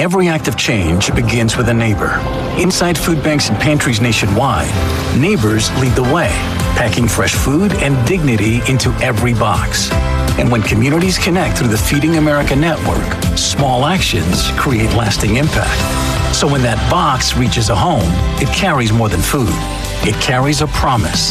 Every act of change begins with a neighbor. Inside food banks and pantries nationwide, neighbors lead the way, packing fresh food and dignity into every box. And when communities connect through the Feeding America network, small actions create lasting impact. So when that box reaches a home, it carries more than food. It carries a promise